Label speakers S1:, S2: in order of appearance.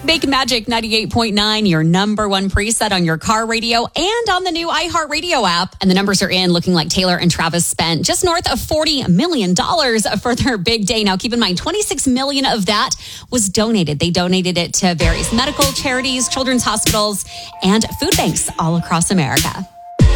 S1: Make Magic 98.9 your number one preset on your car radio and on the new iHeartRadio app. And the numbers are in, looking like Taylor and Travis spent just north of $40 million for their big day. Now, keep in mind, $26 million of that was donated. They donated it to various medical charities, children's hospitals, and food banks all across America.